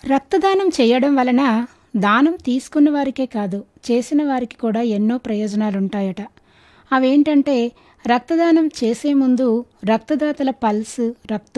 రక్తదానం చేయడం వలన దానం తీసుకున్న వారికే కాదు, చేసిన వారికి కూడా ఎన్నో ప్రయోజనాలుంటాయట. అవేంటంటే రక్తదానం చేసే ముందు రక్తదాతల పల్స్, రక్త